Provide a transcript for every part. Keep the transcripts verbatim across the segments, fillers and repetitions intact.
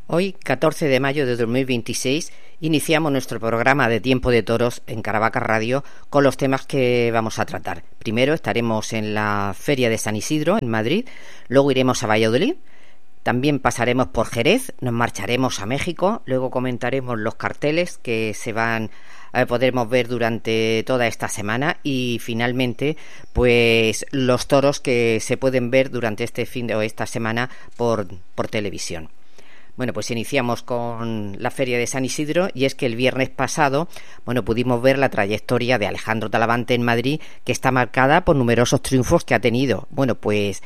Hoy, catorce de mayo de dos mil veintiséis, iniciamos nuestro programa de Tiempo de Toros en Caravaca Radio con los temas que vamos a tratar. Primero estaremos en la Feria de San Isidro, en Madrid, luego iremos a Valladolid, también pasaremos por Jerez, nos marcharemos a México, luego comentaremos los carteles que se van a podremos ver durante toda esta semana y finalmente pues los toros que se pueden ver durante este fin de o esta semana por, por televisión. Bueno, pues iniciamos con la Feria de San Isidro y es que el viernes pasado, bueno, pudimos ver la trayectoria de Alejandro Talavante en Madrid, que está marcada por numerosos triunfos que ha tenido. Bueno, pues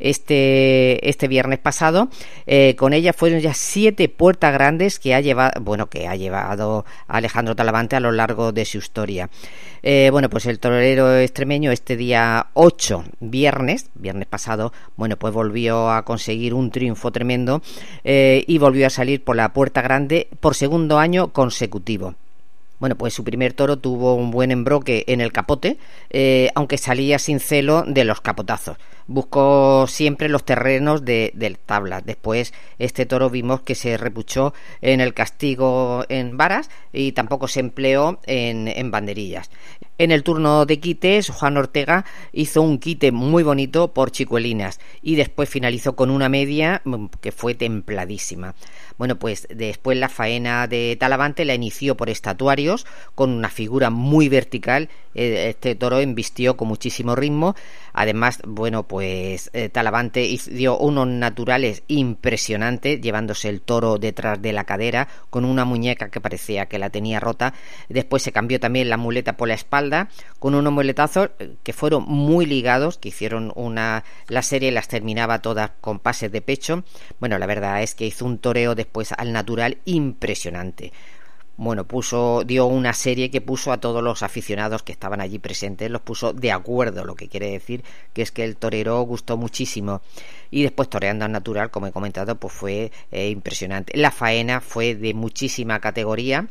este este viernes pasado, eh, con ella fueron ya siete puertas grandes que ha llevado, bueno, que ha llevado a Alejandro Talavante a lo largo de su historia. Eh, bueno, pues el torero extremeño este día ocho, viernes, viernes pasado, bueno, pues volvió a conseguir un triunfo tremendo eh, y volvió a salir por la puerta grande por segundo año consecutivo. Bueno, pues su primer toro tuvo un buen embroque en el capote, eh, aunque salía sin celo de los capotazos. Buscó siempre los terrenos de, de tablas. Después este toro vimos que se repuchó en el castigo en varas y tampoco se empleó en, en banderillas. En el turno de quites, Juan Ortega hizo un quite muy bonito por Chicuelinas y después finalizó con una media que fue templadísima. Bueno, pues después la faena de Talavante la inició por estatuarios con una figura muy vertical. Este toro embistió con muchísimo ritmo. Además, bueno, pues eh, Talavante dio unos naturales impresionantes, llevándose el toro detrás de la cadera con una muñeca que parecía que la tenía rota. Después se cambió también la muleta por la espalda con unos muletazos que fueron muy ligados, que hicieron una la serie las terminaba todas con pases de pecho. Bueno, la verdad es que hizo un toreo después al natural impresionante. Bueno, puso, dio una serie que puso a todos los aficionados que estaban allí presentes, los puso de acuerdo, lo que quiere decir que es que el torero gustó muchísimo. Y después toreando al natural, como he comentado, pues fue eh, impresionante. La faena fue de muchísima categoría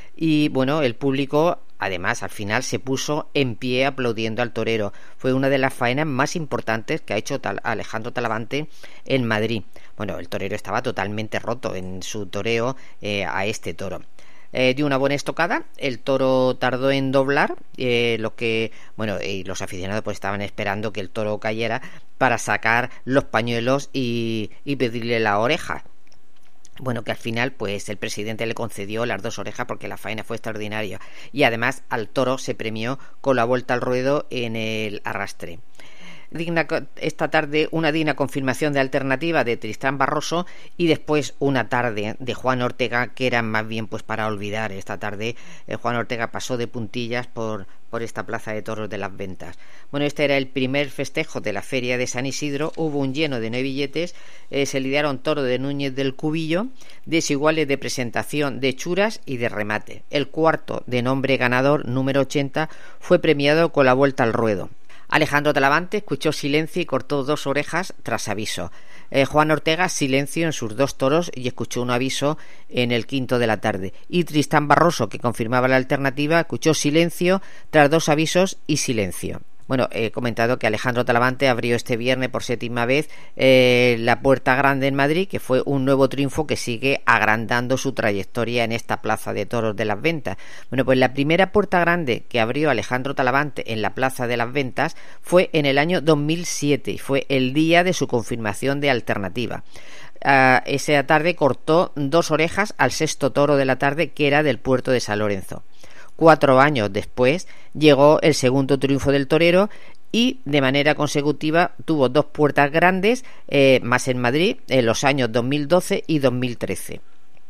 y bueno, el público además al final se puso en pie aplaudiendo al torero. Fue una de las faenas más importantes que ha hecho Tal- Alejandro Talavante en Madrid. Bueno, el torero estaba totalmente roto en su toreo eh, a este toro. Eh, dio una buena estocada, el toro tardó en doblar, eh, lo que, bueno, y los aficionados pues estaban esperando que el toro cayera para sacar los pañuelos y, y pedirle la oreja. Bueno, que al final pues el presidente le concedió las dos orejas porque la faena fue extraordinaria y además al toro se premió con la vuelta al ruedo en el arrastre. Digna esta tarde una digna confirmación de alternativa de Tristán Barroso y después una tarde de Juan Ortega que era más bien pues para olvidar. Esta tarde eh, Juan Ortega pasó de puntillas por, por esta plaza de toros de las Ventas. Bueno, este era el primer festejo de la Feria de San Isidro. Hubo un lleno de nueve billetes, eh, se lidiaron toro de Núñez del Cubillo, desiguales de presentación, de churas y de remate. El cuarto, de nombre ganador número ochenta, fue premiado con la vuelta al ruedo. Alejandro Talavante escuchó silencio y cortó dos orejas tras aviso. Eh, Juan Ortega silencio en sus dos toros y escuchó un aviso en el quinto de la tarde. Y Tristán Barroso, que confirmaba la alternativa, escuchó silencio tras dos avisos y silencio. Bueno, he comentado que Alejandro Talavante abrió este viernes por séptima vez eh, la Puerta Grande en Madrid, que fue un nuevo triunfo que sigue agrandando su trayectoria en esta plaza de toros de las Ventas. Bueno, pues la primera Puerta Grande que abrió Alejandro Talavante en la plaza de las Ventas fue en el año dos mil siete y fue el día de su confirmación de alternativa. Uh, esa tarde cortó dos orejas al sexto toro de la tarde, que era del puerto de San Lorenzo. Cuatro años después llegó el segundo triunfo del torero y de manera consecutiva tuvo dos puertas grandes eh, más en Madrid en los años dos mil doce y dos mil trece.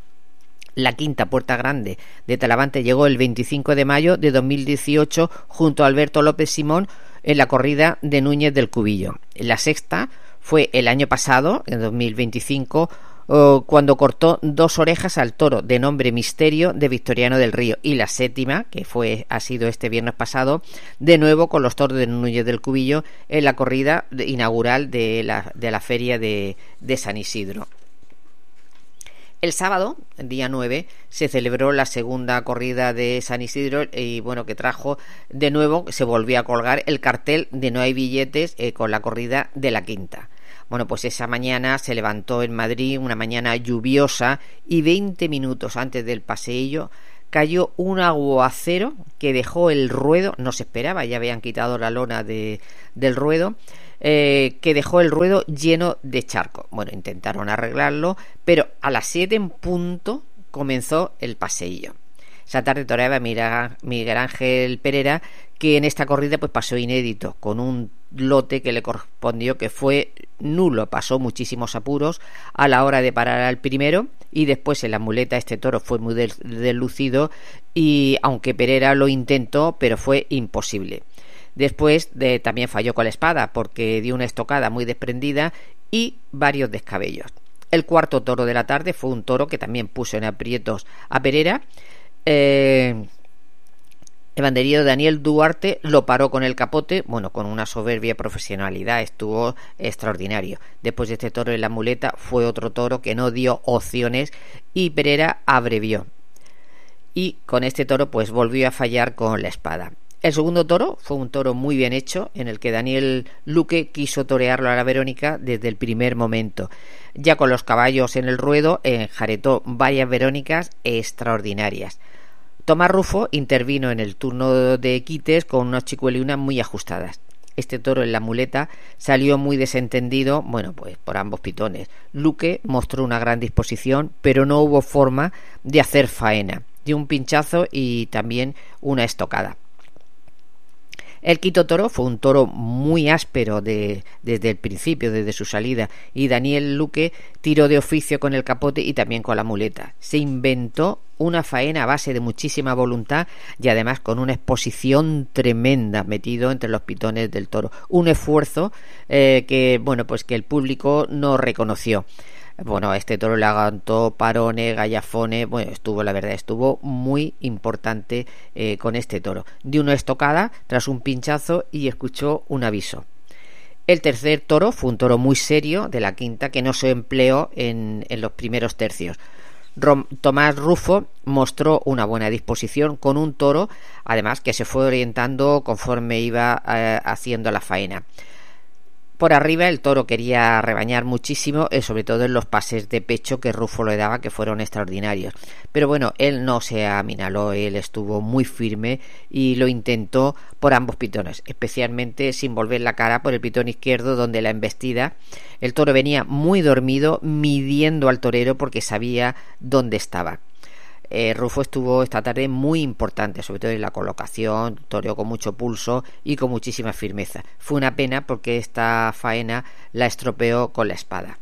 La quinta puerta grande de Talavante llegó el veinticinco de mayo de dos mil dieciocho junto a Alberto López Simón en la corrida de Núñez del Cubillo. La sexta fue el año pasado, en dos mil veinticinco, cuando cortó dos orejas al toro de nombre Misterio de Victoriano del Río, y la séptima, que fue ha sido este viernes pasado, de nuevo con los toros de Núñez del Cubillo en la corrida inaugural de la, de la feria de, de San Isidro. El sábado, el día nueve, se celebró la segunda corrida de San Isidro y bueno, que trajo de nuevo, se volvió a colgar el cartel de no hay billetes eh, con la corrida de la quinta. Bueno, pues esa mañana se levantó en Madrid, una mañana lluviosa, y veinte minutos antes del paseillo cayó un aguacero que dejó el ruedo, no se esperaba, ya habían quitado la lona de, del ruedo, eh, que dejó el ruedo lleno de charco. Bueno, intentaron arreglarlo, pero a las siete en punto comenzó el paseillo. Esa tarde toreaba Miguel Ángel Pereira, que en esta corrida pues pasó inédito, con un lote que le correspondió que fue nulo. Pasó muchísimos apuros a la hora de parar al primero, y después en la muleta este toro fue muy deslucido, y aunque Pereira lo intentó, pero fue imposible. Después de, también falló con la espada, porque dio una estocada muy desprendida y varios descabellos. El cuarto toro de la tarde fue un toro que también puso en aprietos a Pereira. Eh, el banderillero Daniel Duarte lo paró con el capote, bueno, con una soberbia profesionalidad, estuvo extraordinario. Después de este toro en la muleta fue otro toro que no dio opciones y Pereira abrevió. Y con este toro pues volvió a fallar con la espada. El segundo toro fue un toro muy bien hecho, en el que Daniel Luque quiso torearlo a la Verónica desde el primer momento. Ya con los caballos en el ruedo, enjaretó varias Verónicas extraordinarias. Tomás Rufo intervino en el turno de quites con unas chicuelinas muy ajustadas. Este toro en la muleta salió muy desentendido, bueno, pues por ambos pitones. Luque mostró una gran disposición, pero no hubo forma de hacer faena. Dio un pinchazo y también una estocada. El quinto toro fue un toro muy áspero de, desde el principio, desde su salida, y Daniel Luque tiró de oficio con el capote y también con la muleta. Se inventó una faena a base de muchísima voluntad y además con una exposición tremenda metido entre los pitones del toro. Un esfuerzo eh, que, bueno, pues que el público no reconoció. Bueno, este toro le aguantó parones, gallafones, bueno, estuvo, la verdad, estuvo muy importante eh, con este toro. Dio una estocada tras un pinchazo y escuchó un aviso. El tercer toro fue un toro muy serio de la quinta que no se empleó en, en los primeros tercios. Rom, Tomás Rufo mostró una buena disposición con un toro, además que se fue orientando conforme iba eh, haciendo la faena. Por arriba el toro quería rebañar muchísimo, eh, sobre todo en los pases de pecho que Rufo le daba, que fueron extraordinarios. Pero bueno, él no se aminaló, él estuvo muy firme y lo intentó por ambos pitones, especialmente sin volver la cara por el pitón izquierdo, donde la embestida, el toro venía muy dormido, midiendo al torero porque sabía dónde estaba. Eh, Rufo estuvo esta tarde muy importante, sobre todo en la colocación, toreó con mucho pulso y con muchísima firmeza. Fue una pena porque esta faena la estropeó con la espada.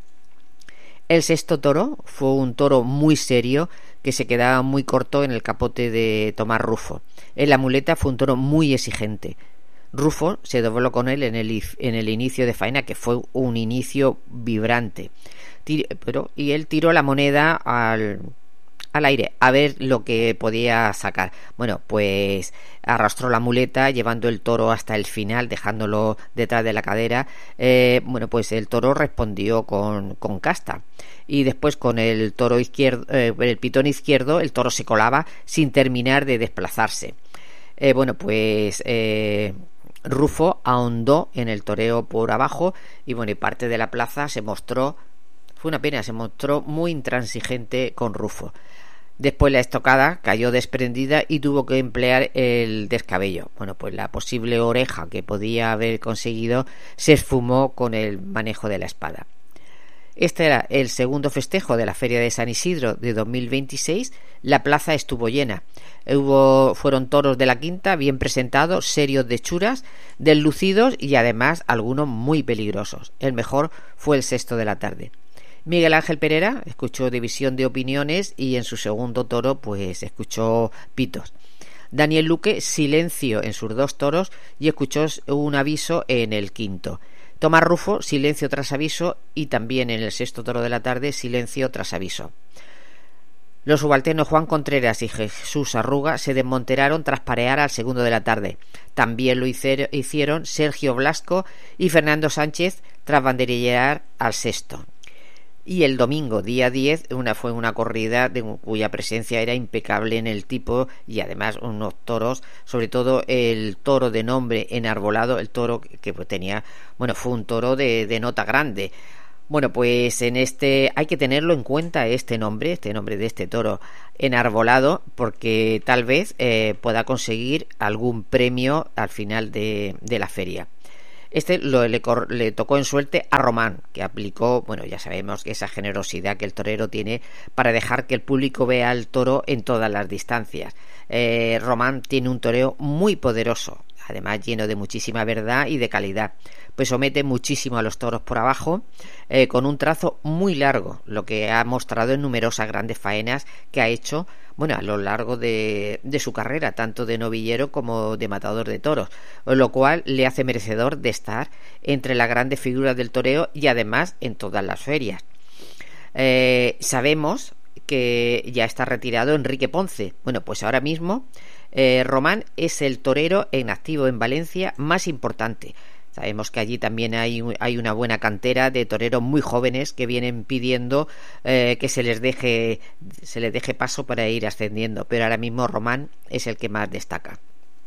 El sexto toro fue un toro muy serio que se quedaba muy corto en el capote de Tomás Rufo. En la muleta fue un toro muy exigente. Rufo se dobló con él en el, en el inicio de faena, que fue un inicio vibrante. Tir, pero, y él tiró la moneda al... al aire, a ver lo que podía sacar. Bueno, pues arrastró la muleta llevando el toro hasta el final, dejándolo detrás de la cadera. Eh, bueno, pues el toro respondió con, con casta, y después con el toro izquierdo, eh, el pitón izquierdo, el toro se colaba sin terminar de desplazarse. Eh, bueno, pues eh, Rufo ahondó en el toreo por abajo, y bueno, y parte de la plaza se mostró, fue una pena, se mostró muy intransigente con Rufo. Después la estocada cayó desprendida y tuvo que emplear el descabello. Bueno, pues la posible oreja que podía haber conseguido se esfumó con el manejo de la espada. Este era el segundo festejo de la Feria de San Isidro de dos mil veintiséis. La plaza estuvo llena. Hubo, fueron toros de la quinta bien presentados, serios de churas, deslucidos y además algunos muy peligrosos. El mejor fue el sexto de la tarde. Miguel Ángel Pereira escuchó división de opiniones y en su segundo toro pues escuchó pitos. Daniel Luque silencio en sus dos toros y escuchó un aviso en el quinto. Tomás Rufo silencio tras aviso y también en el sexto toro de la tarde silencio tras aviso. Los subalternos Juan Contreras y Jesús Arruga se desmonteraron tras parear al segundo de la tarde. También lo hicieron Sergio Blasco y Fernando Sánchez tras banderillear al sexto. Y el domingo, día diez, una, fue una corrida de cuya presencia era impecable en el tipo y además unos toros, sobre todo el toro de nombre enarbolado, el toro que, que pues tenía, bueno, fue un toro de, de nota grande. Bueno, pues en este hay que tenerlo en cuenta este nombre, este nombre de este toro enarbolado, porque tal vez eh, pueda conseguir algún premio al final de, de la feria. Este lo, le, le tocó en suerte a Román, que aplicó, bueno, ya sabemos que esa generosidad que el torero tiene para dejar que el público vea al toro en todas las distancias. Eh, Román tiene un toreo muy poderoso, además lleno de muchísima verdad y de calidad, pues somete muchísimo a los toros por abajo, eh, con un trazo muy largo, lo que ha mostrado en numerosas grandes faenas que ha hecho, bueno, a lo largo de, de su carrera, tanto de novillero como de matador de toros, lo cual le hace merecedor de estar entre las grandes figuras del toreo y además en todas las ferias. Eh, sabemos que ya está retirado Enrique Ponce. Bueno, pues ahora mismo eh, Román es el torero en activo en Valencia más importante. Sabemos que allí también hay, hay una buena cantera de toreros muy jóvenes que vienen pidiendo eh, que se les deje se les deje paso para ir ascendiendo, pero ahora mismo Román es el que más destaca.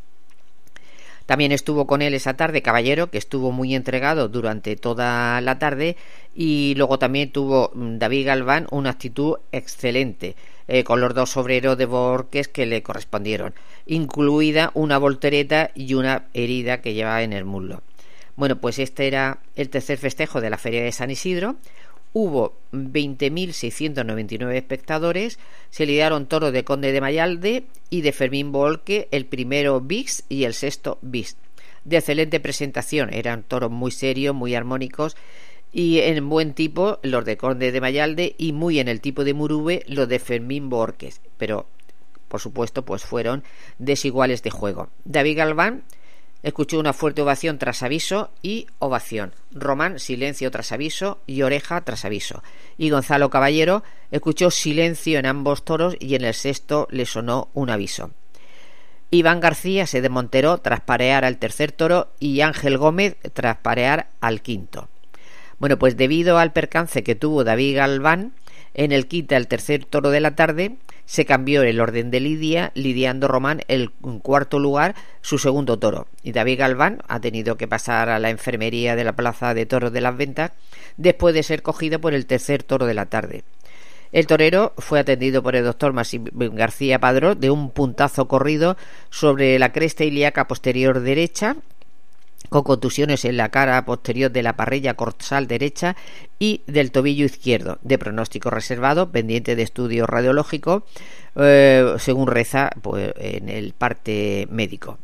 También estuvo con él esa tarde Caballero, que estuvo muy entregado durante toda la tarde, y luego también tuvo David Galván una actitud excelente, eh, con los dos obreros de Borques que le correspondieron, incluida una voltereta y una herida que llevaba en el muslo. Bueno, pues este era el tercer festejo de la Feria de San Isidro. Hubo veinte mil seiscientos noventa y nueve espectadores, se lidiaron toros de Conde de Mayalde y de Fermín Volque, el primero Vix y el sexto Vix. De excelente presentación, eran toros muy serios, muy armónicos y en buen tipo los de Conde de Mayalde y muy en el tipo de Murube los de Fermín Borques, pero por supuesto pues fueron desiguales de juego. David Galván escuchó una fuerte ovación tras aviso y ovación. Román, silencio tras aviso y oreja tras aviso. Y Gonzalo Caballero escuchó silencio en ambos toros y en el sexto le sonó un aviso. Iván García se desmonteró tras parear al tercer toro y Ángel Gómez tras parear al quinto. Bueno, pues debido al percance que tuvo David Galván, en el quita el tercer toro de la tarde se cambió el orden de lidia, lidiando Román el cuarto lugar, su segundo toro, y David Galván ha tenido que pasar a la enfermería de la Plaza de Toros de las Ventas después de ser cogido por el tercer toro de la tarde. El torero fue atendido por el doctor Maxim García Padró de un puntazo corrido sobre la cresta ilíaca posterior derecha, con contusiones en la cara posterior de la parrilla dorsal derecha y del tobillo izquierdo, de pronóstico reservado, pendiente de estudio radiológico, eh, según reza pues, en el parte médico.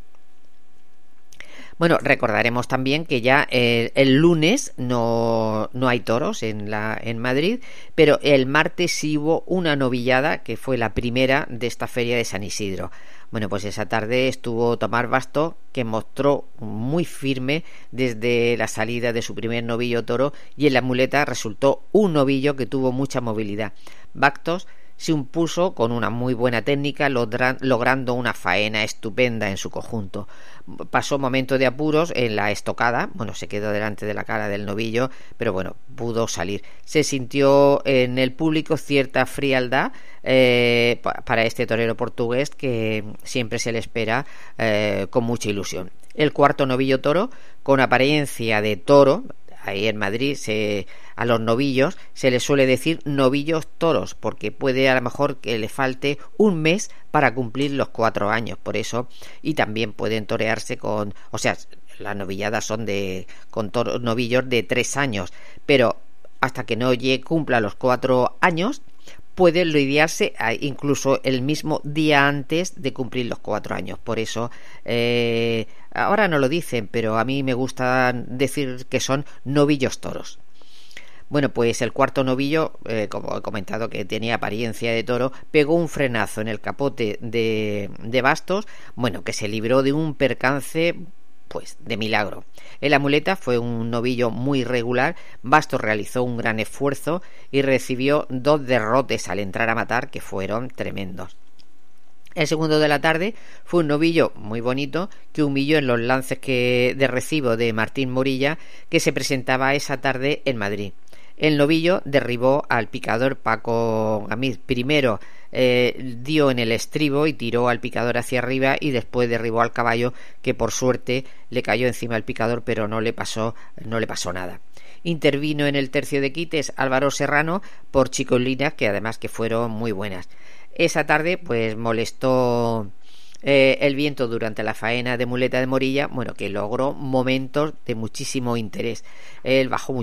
Bueno, recordaremos también que ya eh, el lunes no, no hay toros en, la, en Madrid, pero el martes sí hubo una novillada que fue la primera de esta feria de San Isidro. Bueno, pues esa tarde estuvo Tomás Basto, que mostró muy firme desde la salida de su primer novillo toro, y en la muleta resultó un novillo que tuvo mucha movilidad. Bastos se impuso con una muy buena técnica, logrando una faena estupenda en su conjunto. Pasó momentos de apuros en la estocada, bueno, se quedó delante de la cara del novillo, pero bueno, pudo salir. Se sintió en el público cierta frialdad eh, para este torero portugués que siempre se le espera eh, con mucha ilusión. El cuarto novillo toro, con apariencia de toro, ahí en Madrid se, a los novillos se les suele decir novillos toros, porque puede a lo mejor que le falte un mes para cumplir los cuatro años, por eso, y también pueden torearse con, o sea, las novilladas son de con toros, novillos de tres años, pero hasta que no llegue, cumpla los cuatro años, puede lidiarse incluso el mismo día antes de cumplir los cuatro años. Por eso, eh, ahora no lo dicen, pero a mí me gusta decir que son novillos toros. Bueno, pues el cuarto novillo, eh, como he comentado que tenía apariencia de toro, pegó un frenazo en el capote de, de Bastos, bueno, que se libró de un percance pues de milagro. En la muleta fue un novillo muy regular. Bastos realizó un gran esfuerzo y recibió dos derrotes al entrar a matar que fueron tremendos. El segundo de la tarde fue un novillo muy bonito que humilló en los lances que, de recibo de Martín Morilla, que se presentaba esa tarde en Madrid. El novillo derribó al picador Paco Gamiz. Primero eh, dio en el estribo y tiró al picador hacia arriba, y después derribó al caballo, que por suerte le cayó encima al picador, pero no le pasó, no le pasó nada. Intervino en el tercio de quites Álvaro Serrano por chicolinas, que además que fueron muy buenas. Esa tarde pues molestó eh, el viento durante la faena de muleta de Morilla, bueno, que logró momentos de muchísimo interés. Él bajó